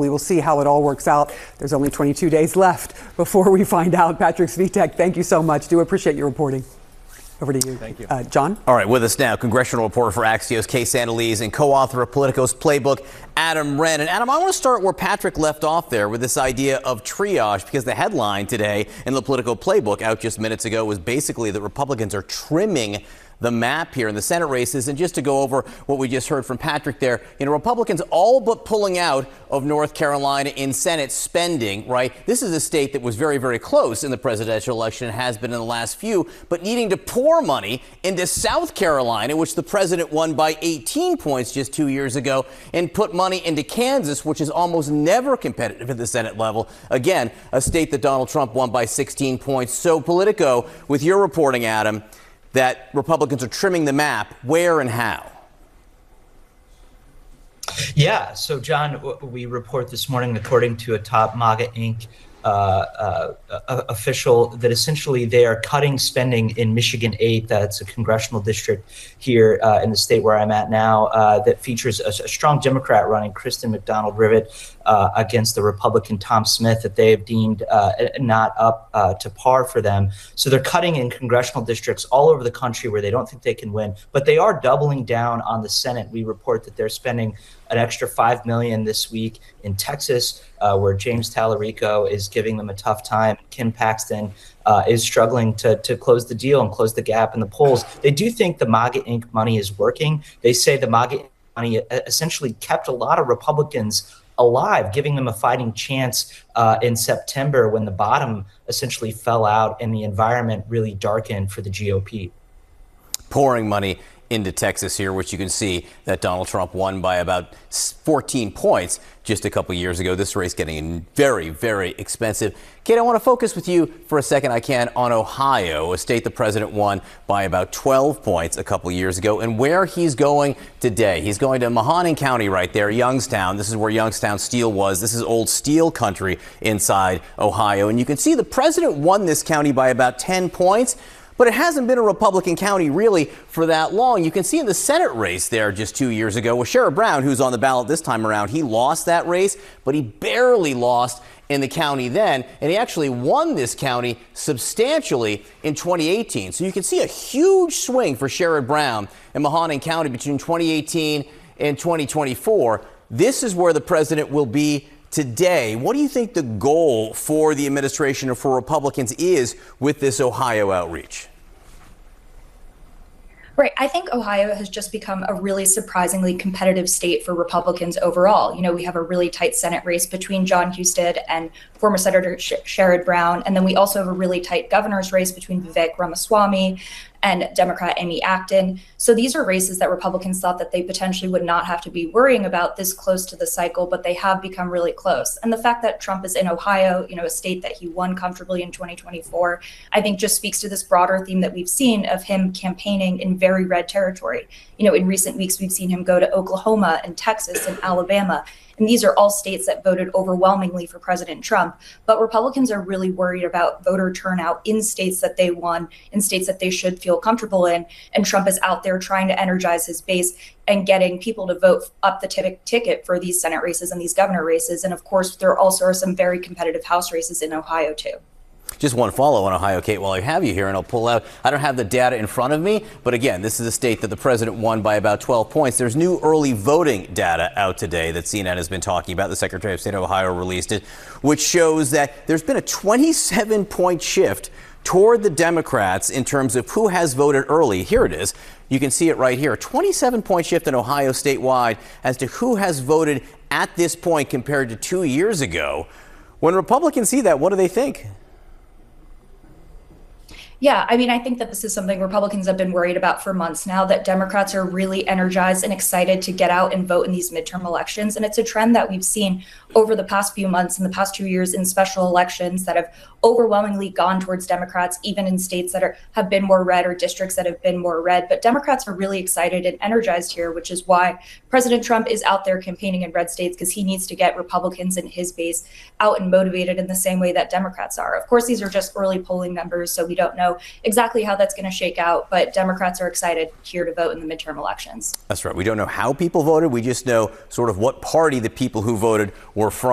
We will see how it all works out. There's only 22 days left before we find out. Patrick Svitek, thank you so much. Do appreciate your reporting. Over to you. Thank you. John? All right, with us now, congressional reporter for Axios, Kay Sandalese, and co-author of Politico's Playbook, Adam Wren. And Adam, I want to start where Patrick left off there with this idea of triage, because the headline today in the Politico Playbook out just minutes ago was basically that Republicans are trimming the map here in the Senate races. And just to go over what we just heard from Patrick there, Republicans all but pulling out of North Carolina in Senate spending, right? This is a state that was very, very close in the presidential election, has been in the last few, but needing to pour money into South Carolina, which the president won by 18 points just 2 years ago, and put money into Kansas, which is almost never competitive at the Senate level. Again, a state that Donald Trump won by 16 points. So Politico, with your reporting, Adam, that Republicans are trimming the map, where and how? Yeah. So, John, we report this morning, according to a top MAGA Inc. Official, that essentially they are cutting spending in Michigan 8. That's a congressional district here in the state where I'm at now, that features a strong Democrat running, Kristen McDonald-Rivet, against the Republican Tom Smith, that they have deemed not up to par for them. So they're cutting in congressional districts all over the country where they don't think they can win, but they are doubling down on the Senate. We report that they're spending an extra $5 million this week in Texas, where James Tallarico is giving them a tough time. Kim Paxton is struggling to close the deal and close the gap in the polls. They do think the MAGA Inc. money is working. They say the MAGA Inc. money essentially kept a lot of Republicans alive, giving them a fighting chance in September when the bottom essentially fell out and the environment really darkened for the GOP. Pouring money into Texas here, which you can see that Donald Trump won by about 14 points just a couple years ago. This race getting very, very expensive. Kate, I want to focus with you for a second, on Ohio, a state the president won by about 12 points a couple years ago, and where he's going today. He's going to Mahoning County right there, Youngstown. This is where Youngstown Steel was. This is old steel country inside Ohio. And you can see the president won this county by about 10 points. But it hasn't been a Republican county really for that long. You can see in the Senate race there just 2 years ago with Sherrod Brown, who's on the ballot this time around. He lost that race, but he barely lost in the county then. And he actually won this county substantially in 2018. So you can see a huge swing for Sherrod Brown in Mahoning County between 2018 and 2024. This is where the president will be today. What do you think the goal for the administration or for Republicans is with this Ohio outreach? Right. I think Ohio has just become a really surprisingly competitive state for Republicans overall. We have a really tight Senate race between Jon Husted and former Senator Sherrod Brown. And then we also have a really tight governor's race between Vivek Ramaswamy and Democrat Amy Acton. So these are races that Republicans thought that they potentially would not have to be worrying about this close to the cycle, but they have become really close. And the fact that Trump is in Ohio, a state that he won comfortably in 2024, I think just speaks to this broader theme that we've seen of him campaigning in very red territory. In recent weeks, we've seen him go to Oklahoma and Texas and Alabama. And these are all states that voted overwhelmingly for President Trump. But Republicans are really worried about voter turnout in states that they won, in states that they should feel comfortable in. And Trump is out there trying to energize his base and getting people to vote up the ticket for these Senate races and these governor races. And of course, there also are some very competitive House races in Ohio, too. Just one follow on Ohio, Kate, while I have you here, and I'll pull out. I don't have the data in front of me, but again, this is a state that the president won by about 12 points. There's new early voting data out today that CNN has been talking about. The Secretary of State of Ohio released it, which shows that there's been a 27-point shift toward the Democrats in terms of who has voted early. Here it is. You can see it right here. A 27-point shift in Ohio statewide as to who has voted at this point compared to 2 years ago. When Republicans see that, what do they think? Yeah, I think that this is something Republicans have been worried about for months now, that Democrats are really energized and excited to get out and vote in these midterm elections. And it's a trend that we've seen over the past few months and the past 2 years in special elections that have overwhelmingly gone towards Democrats, even in states that have been more red or districts that have been more red. But Democrats are really excited and energized here, which is why President Trump is out there campaigning in red states, because he needs to get Republicans and his base out and motivated in the same way that Democrats are. Of course, these are just early polling numbers, so we don't know exactly how that's going to shake out, but Democrats are excited here to vote in the midterm elections. That's right. We don't know how people voted. We just know sort of what party the people who voted were from.